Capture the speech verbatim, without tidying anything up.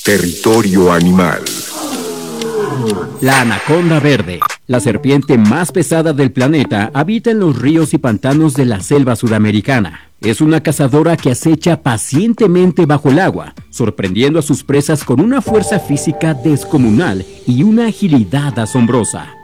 Territorio animal. La anaconda verde, la serpiente más pesada del planeta, habita en los ríos y pantanos de la selva sudamericana. Es una cazadora que acecha pacientemente bajo el agua, sorprendiendo a sus presas con una fuerza física descomunal y una agilidad asombrosa.